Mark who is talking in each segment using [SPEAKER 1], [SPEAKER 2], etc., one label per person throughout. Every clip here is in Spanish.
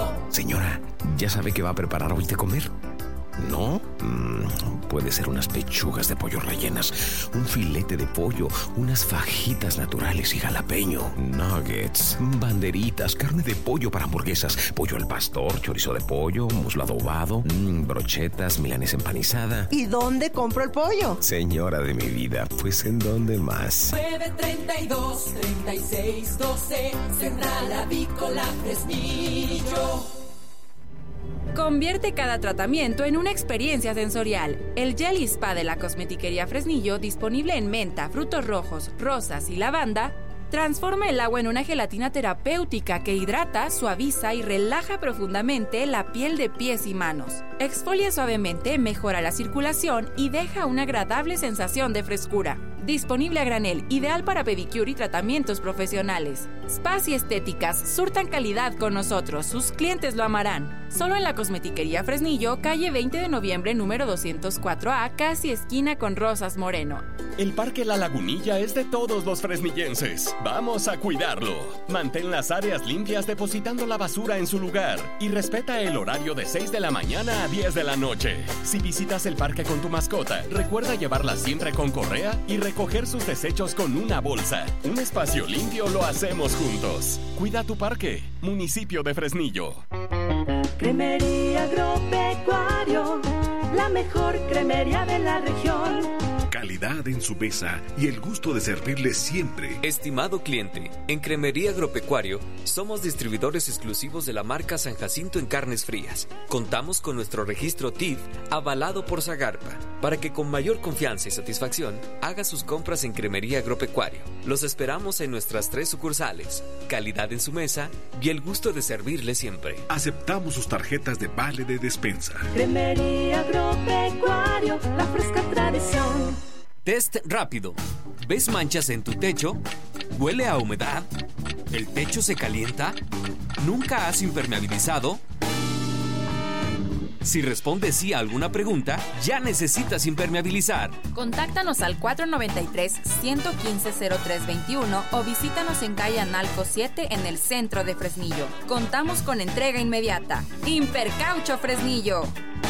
[SPEAKER 1] Señora, ¿ya sabe qué va a preparar hoy de comer? ¿No? Puede ser unas pechugas de pollo rellenas, un filete de pollo, unas fajitas naturales y jalapeño, nuggets, banderitas, carne de pollo para hamburguesas, pollo al pastor, chorizo de pollo, muslo adobado, brochetas, milanesa empanizada.
[SPEAKER 2] ¿Y dónde compro el pollo?
[SPEAKER 1] Señora de mi vida, pues ¿en dónde más?
[SPEAKER 3] 932-3612, Central Avícola Fresnillo.
[SPEAKER 4] Convierte cada tratamiento en una experiencia sensorial. El Gel Spa de la Cosmetiquería Fresnillo, disponible en menta, frutos rojos, rosas y lavanda, transforma el agua en una gelatina terapéutica que hidrata, suaviza y relaja profundamente la piel de pies y manos. Exfolia suavemente, mejora la circulación y deja una agradable sensación de frescura. Disponible a granel, ideal para pedicure y tratamientos profesionales. Spas y estéticas surtan calidad con nosotros, sus clientes lo amarán. Solo en la Cosmetiquería Fresnillo, calle 20 de noviembre, número 204A, casi esquina con Rosas Moreno.
[SPEAKER 5] El Parque La Lagunilla es de todos los fresnillenses. Vamos a cuidarlo. Mantén las áreas limpias depositando la basura en su lugar y respeta el horario de 6 de la mañana a 10 de la noche. Si visitas el parque con tu mascota, recuerda llevarla siempre con correa y recoger sus desechos con una bolsa. Un espacio limpio lo hacemos juntos. Cuida tu parque. Municipio de Fresnillo.
[SPEAKER 6] Cremería Agropecuario, la mejor cremería de la región.
[SPEAKER 7] Calidad en su mesa y el gusto de servirle siempre.
[SPEAKER 8] Estimado cliente, en Cremería Agropecuario somos distribuidores exclusivos de la marca San Jacinto en carnes frías. Contamos con nuestro registro TIF avalado por Zagarpa para que con mayor confianza y satisfacción haga sus compras en Cremería Agropecuario. Los esperamos en nuestras 3 sucursales. Calidad en su mesa y el gusto de servirle siempre.
[SPEAKER 7] Aceptamos sus tarjetas de vale de despensa.
[SPEAKER 6] Cremería Agropecuario, la fresca tradición.
[SPEAKER 9] Test rápido. ¿Ves manchas en tu techo? ¿Huele a humedad? ¿El techo se calienta? ¿Nunca has impermeabilizado? Si respondes sí a alguna pregunta, ya necesitas impermeabilizar.
[SPEAKER 4] Contáctanos al 493-115-0321 o visítanos en calle Analco 7 en el centro de Fresnillo. Contamos con entrega inmediata. Impercaucho Fresnillo.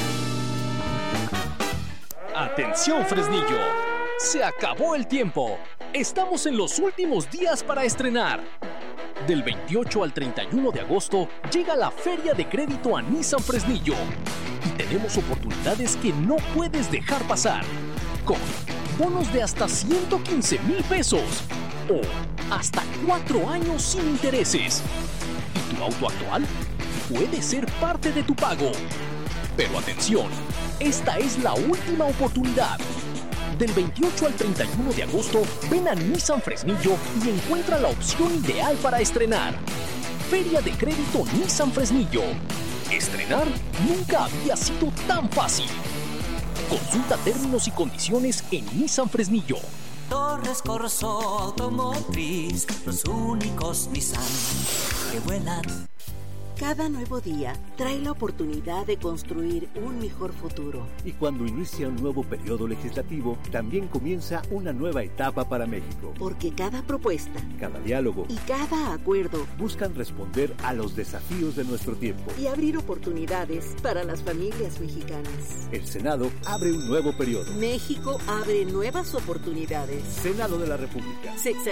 [SPEAKER 10] Atención Fresnillo. Se acabó el tiempo. Estamos en los últimos días para estrenar. Del 28 al 31 de agosto llega la Feria de Crédito a Nissan Fresnillo. Y tenemos oportunidades que no puedes dejar pasar. Con bonos de hasta 115,000 pesos. O hasta 4 años sin intereses. ¿Y tu auto actual? Puede ser parte de tu pago. Pero atención, esta es la última oportunidad. Del 28 al 31 de agosto, ven a Nissan Fresnillo y encuentra la opción ideal para estrenar. Feria de Crédito Nissan Fresnillo. Estrenar nunca había sido tan fácil. Consulta términos y condiciones en Nissan Fresnillo.
[SPEAKER 3] Torres Corso Automotriz, los únicos Nissan que vuelan.
[SPEAKER 11] Cada nuevo día trae la oportunidad de construir un mejor futuro.
[SPEAKER 12] Y cuando inicia un nuevo periodo legislativo, también comienza una nueva etapa para México.
[SPEAKER 11] Porque cada propuesta,
[SPEAKER 12] cada diálogo
[SPEAKER 11] y cada acuerdo
[SPEAKER 12] buscan responder a los desafíos de nuestro tiempo
[SPEAKER 11] y abrir oportunidades para las familias mexicanas.
[SPEAKER 12] El Senado abre un nuevo periodo.
[SPEAKER 11] México abre nuevas oportunidades.
[SPEAKER 12] Senado de la República.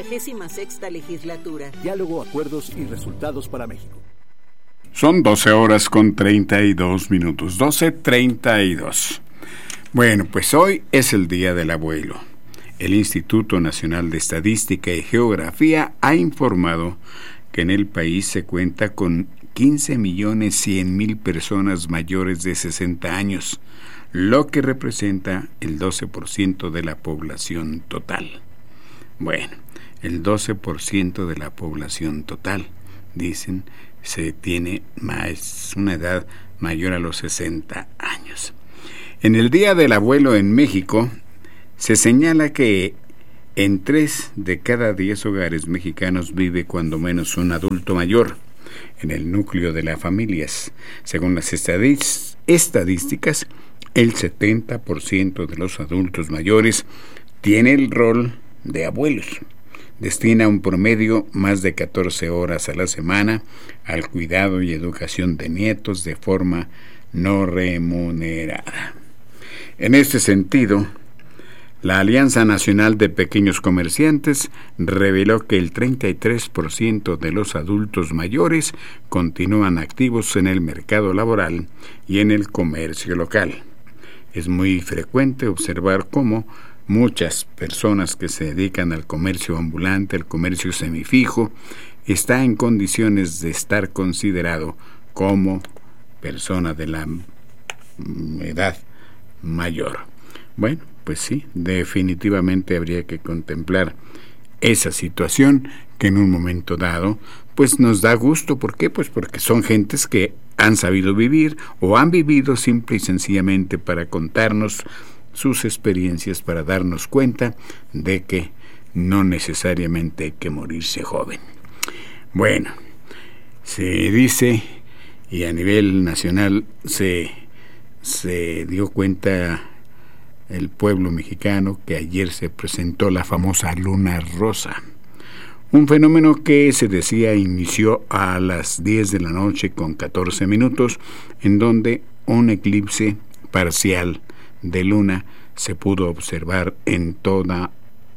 [SPEAKER 11] 66ª legislatura.
[SPEAKER 12] Diálogo, acuerdos y resultados para México.
[SPEAKER 13] Son 12 horas con 32 minutos, 12:32. Bueno, pues hoy es el Día del Abuelo. El Instituto Nacional de Estadística y Geografía ha informado que en el país se cuenta con 15.100.000 personas mayores de 60 años, lo que representa el 12% de la población total. Bueno, el 12% de la población total, dicen, se tiene una edad mayor a los 60 años. En el Día del Abuelo en México se señala que en 3 de cada 10 hogares mexicanos vive cuando menos un adulto mayor en el núcleo de las familias. Según las estadísticas, el 70% de los adultos mayores tiene el rol de abuelos. destina un promedio más de 14 horas a la semana al cuidado y educación de nietos de forma no remunerada. En este sentido, la Alianza Nacional de Pequeños Comerciantes reveló que el 33% de los adultos mayores continúan activos en el mercado laboral y en el comercio local. Es muy frecuente observar cómo muchas personas que se dedican al comercio ambulante, al comercio semifijo, está en condiciones de estar considerado como persona de la edad mayor. Bueno, pues sí, definitivamente habría que contemplar esa situación que en un momento dado pues nos da gusto. ¿Por qué? Pues porque son gentes que han sabido vivir o han vivido simple y sencillamente para contarnos sus experiencias, para darnos cuenta de que no necesariamente hay que morirse joven. Bueno, se dice, y a nivel nacional se dio cuenta el pueblo mexicano, que ayer se presentó la famosa luna rosa, un fenómeno que se decía inició a las 10 de la noche con 14 minutos, en donde un eclipse parcial de luna se pudo observar en todo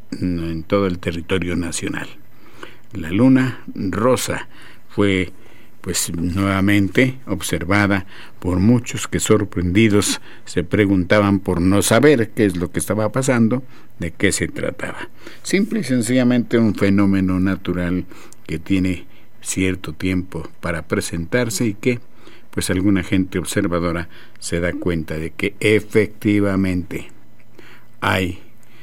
[SPEAKER 13] el territorio nacional. La luna rosa fue pues nuevamente observada por muchos que, sorprendidos, se preguntaban por no saber qué es lo que estaba pasando, de qué se trataba. Simple y sencillamente un fenómeno natural que tiene cierto tiempo para presentarse y que pues alguna gente observadora se da cuenta de que efectivamente hay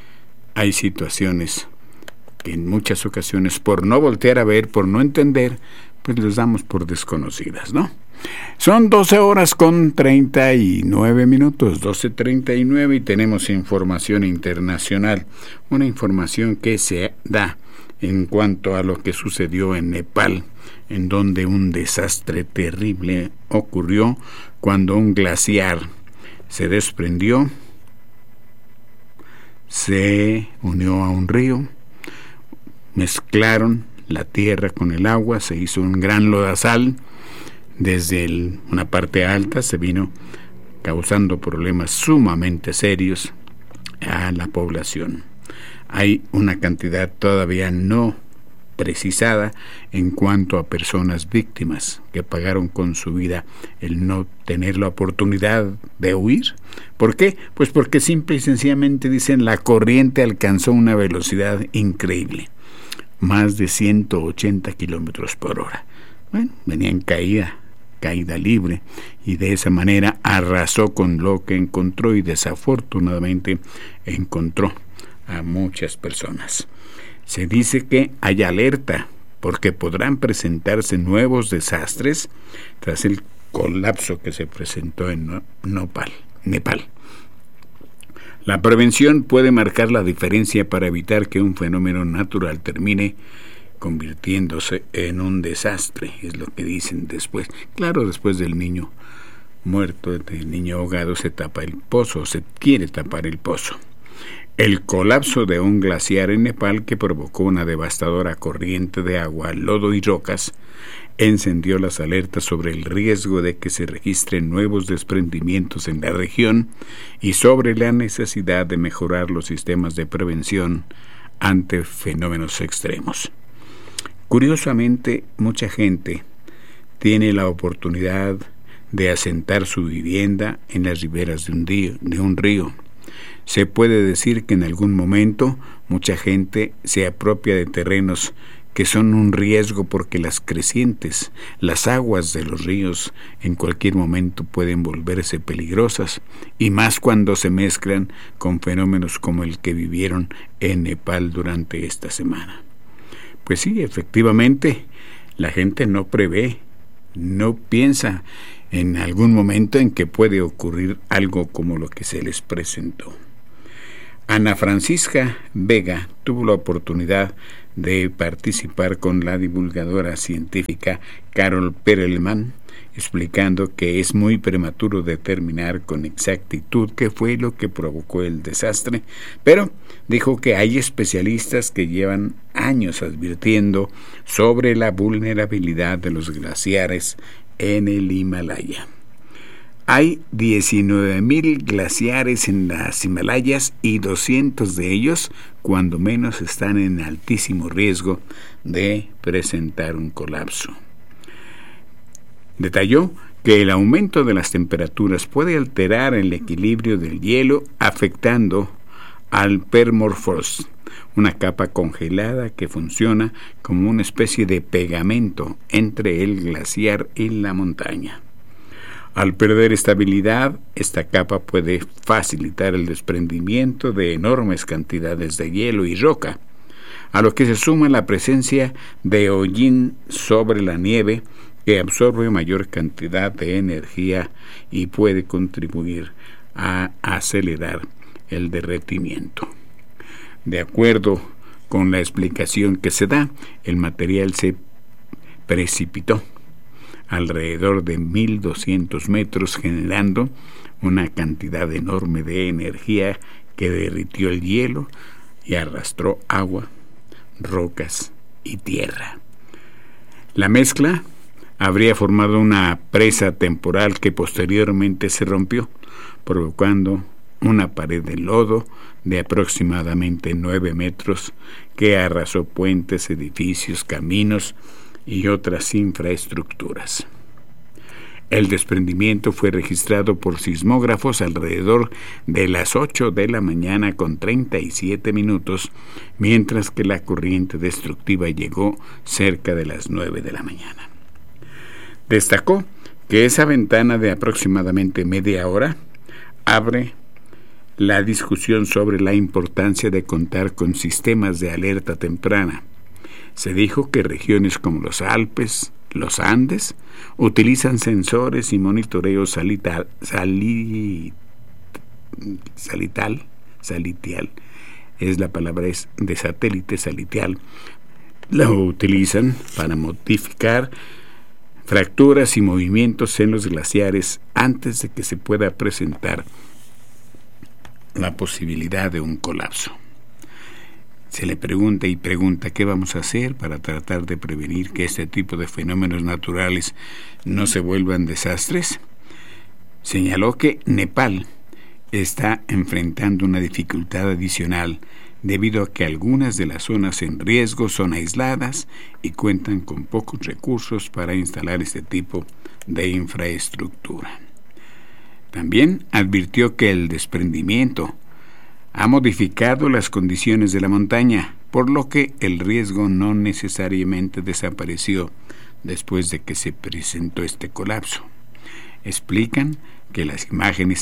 [SPEAKER 13] situaciones que en muchas ocasiones, por no voltear a ver, por no entender, pues les damos por desconocidas, ¿no? Son 12 horas con 39 minutos, 12:39, y tenemos información internacional, una información que se da en cuanto a lo que sucedió en Nepal, en donde un desastre terrible ocurrió cuando un glaciar se desprendió, se unió a un río, mezclaron la tierra con el agua, se hizo un gran lodazal. Desde una parte alta se vino causando problemas sumamente serios a la población. Hay una cantidad todavía no precisada en cuanto a personas víctimas que pagaron con su vida el no tener la oportunidad de huir. ¿Por qué? Pues porque simple y sencillamente, dicen, la corriente alcanzó una velocidad increíble, más de 180 kilómetros por hora. Bueno, venía en caída libre, y de esa manera arrasó con lo que encontró, y desafortunadamente encontró a muchas personas. Se dice que hay alerta porque podrán presentarse nuevos desastres tras el colapso que se presentó en Nepal. La prevención puede marcar la diferencia para evitar que un fenómeno natural termine convirtiéndose en un desastre, es lo que dicen después. Claro, después del niño muerto, del niño ahogado, se tapa el pozo, se quiere tapar el pozo. El colapso de un glaciar en Nepal, que provocó una devastadora corriente de agua, lodo y rocas, encendió las alertas sobre el riesgo de que se registren nuevos desprendimientos en la región y sobre la necesidad de mejorar los sistemas de prevención ante fenómenos extremos. Curiosamente, mucha gente tiene la oportunidad de asentar su vivienda en las riberas de un río. Se puede decir que en algún momento mucha gente se apropia de terrenos que son un riesgo porque las crecientes, las aguas de los ríos en cualquier momento pueden volverse peligrosas, y más cuando se mezclan con fenómenos como el que vivieron en Nepal durante esta semana. Pues sí, efectivamente, la gente no prevé, no piensa en algún momento en que puede ocurrir algo como lo que se les presentó. Ana Francisca Vega tuvo la oportunidad de participar con la divulgadora científica Carol Perelman explicando que es muy prematuro determinar con exactitud qué fue lo que provocó el desastre, pero dijo que hay especialistas que llevan años advirtiendo sobre la vulnerabilidad de los glaciares en el Himalaya. Hay 19,000 glaciares en las Himalayas y 200 de ellos, cuando menos, están en altísimo riesgo de presentar un colapso. Detalló que el aumento de las temperaturas puede alterar el equilibrio del hielo, afectando al permafrost, una capa congelada que funciona como una especie de pegamento entre el glaciar y la montaña. Al perder estabilidad, esta capa puede facilitar el desprendimiento de enormes cantidades de hielo y roca, a lo que se suma la presencia de hollín sobre la nieve, que absorbe mayor cantidad de energía y puede contribuir a acelerar el derretimiento. De acuerdo con la explicación que se da, el material se precipitó alrededor de 1,200 metros, generando una cantidad enorme de energía que derritió el hielo y arrastró agua, rocas y tierra. La mezcla habría formado una presa temporal que posteriormente se rompió, provocando una pared de lodo de aproximadamente 9 metros que arrasó puentes, edificios, caminos y otras infraestructuras. El desprendimiento fue registrado por sismógrafos alrededor de las 8 de la mañana con 37 minutos, mientras que la corriente destructiva llegó cerca de las 9 de la mañana. Destacó que esa ventana de aproximadamente media hora abre la discusión sobre la importancia de contar con sistemas de alerta temprana. Se dijo que regiones como los Alpes, los Andes, utilizan sensores y monitoreo salitial, es la palabra es de satélite salitial, lo utilizan para modificar fracturas y movimientos en los glaciares antes de que se pueda presentar la posibilidad de un colapso. Se le pregunta qué vamos a hacer para tratar de prevenir que este tipo de fenómenos naturales no se vuelvan desastres. Señaló que Nepal está enfrentando una dificultad adicional debido a que algunas de las zonas en riesgo son aisladas y cuentan con pocos recursos para instalar este tipo de infraestructura. También advirtió que el desprendimiento ha modificado las condiciones de la montaña, por lo que el riesgo no necesariamente desapareció después de que se presentó este colapso. Explican que las imágenes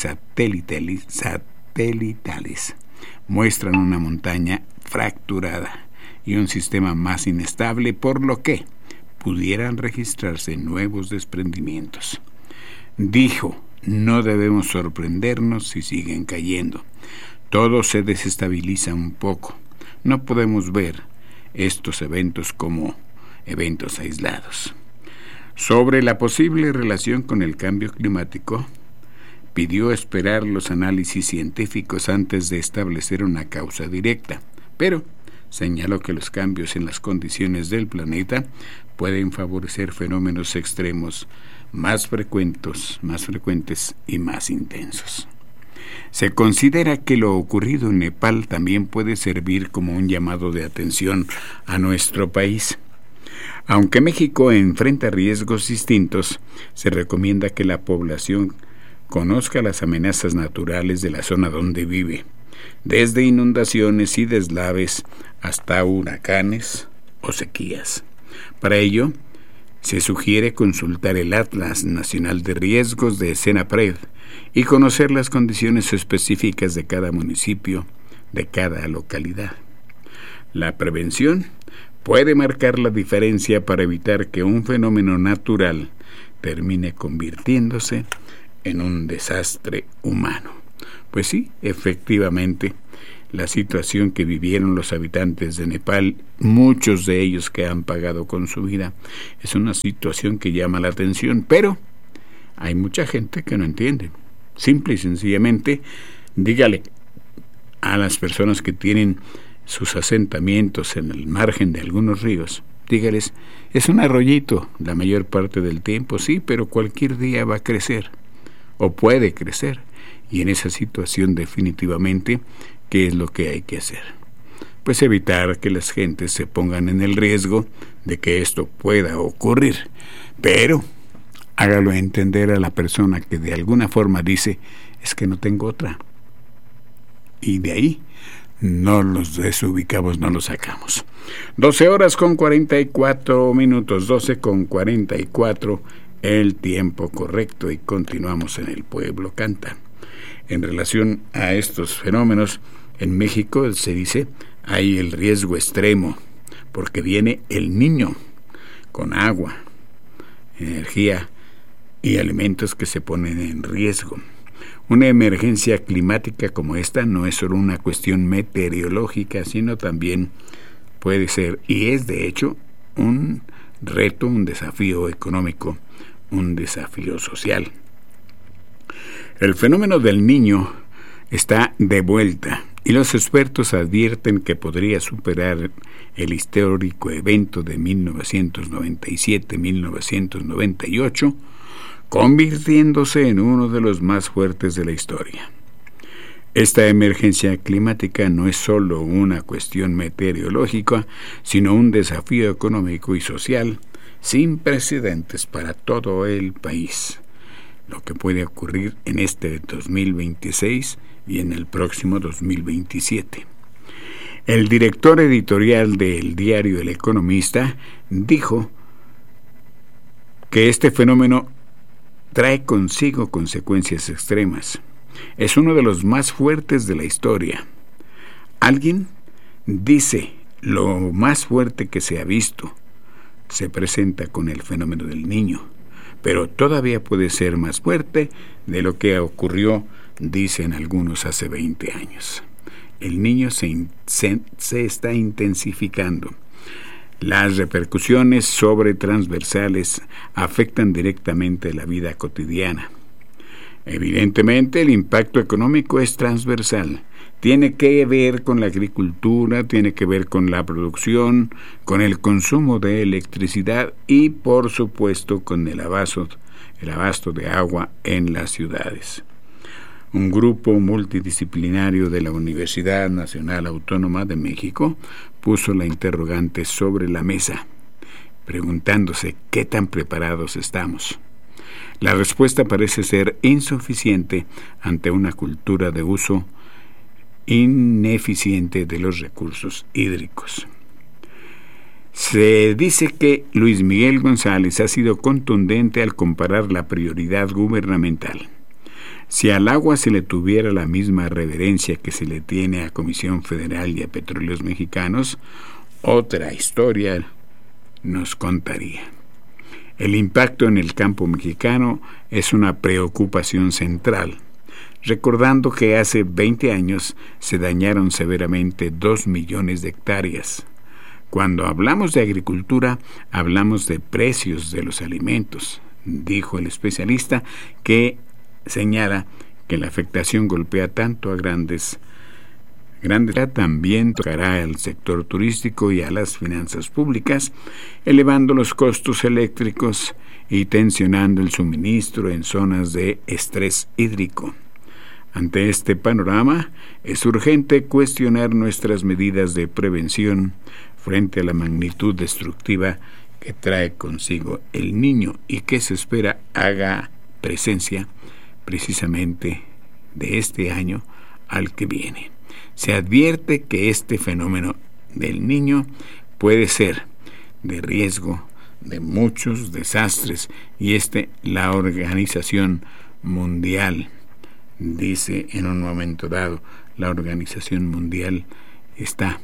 [SPEAKER 13] satelitales muestran una montaña fracturada y un sistema más inestable, por lo que pudieran registrarse nuevos desprendimientos. Dijo: no debemos sorprendernos si siguen cayendo. Todo se desestabiliza un poco. No podemos ver estos eventos como eventos aislados. Sobre la posible relación con el cambio climático, pidió esperar los análisis científicos antes de establecer una causa directa, pero señaló que los cambios en las condiciones del planeta pueden favorecer fenómenos extremos más frecuentes y más intensos. Se considera que lo ocurrido en Nepal también puede servir como un llamado de atención a nuestro país. Aunque México enfrenta riesgos distintos, se recomienda que la población conozca las amenazas naturales de la zona donde vive, desde inundaciones y deslaves hasta huracanes o sequías. Para ello, se sugiere consultar el Atlas Nacional de Riesgos de Senapred y conocer las condiciones específicas de cada municipio, de cada localidad. La prevención puede marcar la diferencia para evitar que un fenómeno natural termine convirtiéndose en un desastre humano. Pues sí, efectivamente, la situación que vivieron los habitantes de Nepal, muchos de ellos que han pagado con su vida, es una situación que llama la atención, pero hay mucha gente que no entiende. Simple y sencillamente, dígale a las personas que tienen sus asentamientos en el margen de algunos ríos, dígales, es un arroyito la mayor parte del tiempo, sí, pero cualquier día va a crecer, o puede crecer, y en esa situación definitivamente, ¿qué es lo que hay que hacer? Pues evitar que las gentes se pongan en el riesgo de que esto pueda ocurrir, pero hágalo entender a la persona que de alguna forma dice, es que no tengo otra, y de ahí no los desubicamos, no los sacamos. 12:44, 12:44, el tiempo correcto, y continuamos en El Pueblo Canta. En relación a estos fenómenos, en México se dice, hay el riesgo extremo, porque viene el Niño, con agua, energía y alimentos que se ponen en riesgo. Una emergencia climática como esta no es solo una cuestión meteorológica, sino también puede ser, y es de hecho, un reto, un desafío económico, un desafío social. El fenómeno del Niño está de vuelta, y los expertos advierten que podría superar el histórico evento de 1997-1998, convirtiéndose en uno de los más fuertes de la historia. Esta emergencia climática no es solo una cuestión meteorológica, sino un desafío económico y social sin precedentes para todo el país, lo que puede ocurrir en este 2026 y en el próximo 2027. El director editorial del diario El Economista dijo que este fenómeno trae consigo consecuencias extremas. Es uno de los más fuertes de la historia. Alguien dice lo más fuerte que se ha visto se presenta con el fenómeno del Niño, pero todavía puede ser más fuerte de lo que ocurrió, dicen algunos, hace 20 años. El Niño se está intensificando. Las repercusiones sobretransversales afectan directamente la vida cotidiana. Evidentemente, el impacto económico es transversal. Tiene que ver con la agricultura, tiene que ver con la producción, con el consumo de electricidad y, por supuesto, con el abasto de agua en las ciudades. Un grupo multidisciplinario de la Universidad Nacional Autónoma de México puso la interrogante sobre la mesa, preguntándose qué tan preparados estamos. La respuesta parece ser insuficiente ante una cultura de uso ineficiente de los recursos hídricos. Se dice que Luis Miguel González ha sido contundente al comparar la prioridad gubernamental. Si al agua se le tuviera la misma reverencia que se le tiene a Comisión Federal y a Petróleos Mexicanos, otra historia nos contaría. El impacto en el campo mexicano es una preocupación central, recordando que hace 20 años se dañaron severamente 2 millones de hectáreas. Cuando hablamos de agricultura, hablamos de precios de los alimentos, dijo el especialista, que señala que la afectación golpea tanto a grandes, también tocará al sector turístico y a las finanzas públicas, elevando los costos eléctricos y tensionando el suministro en zonas de estrés hídrico. Ante este panorama, es urgente cuestionar nuestras medidas de prevención frente a la magnitud destructiva que trae consigo el Niño y que se espera haga presencia precisamente de este año al que viene. Se advierte que este fenómeno del Niño puede ser de riesgo de muchos desastres, y la Organización Mundial dice en un momento dado, la Organización Mundial está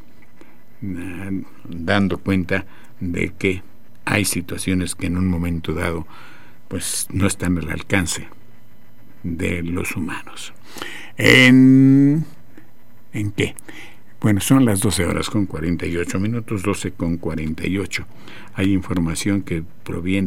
[SPEAKER 13] dando cuenta de que hay situaciones que en un momento dado pues no están al alcance de los humanos. ¿En qué? Bueno, son las 12:48, 12:48. Hay información que proviene